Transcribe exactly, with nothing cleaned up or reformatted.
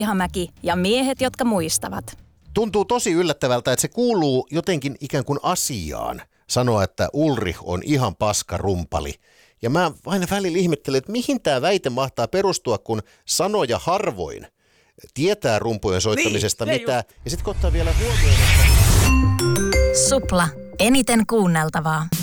Mäki ja miehet, jotka muistavat. Tuntuu tosi yllättävältä, että se kuuluu jotenkin ikään kuin asiaan sanoa, että Ulrich on ihan paska rumpali. Ja mä aina välillä ihmettelen, että mihin tämä väite mahtaa perustua, kun sanoja harvoin tietää rumpujen soittamisesta niin, mitä. Ja sitten kun ottaa vielä huomioon, että... Supla. Eniten kuunneltavaa.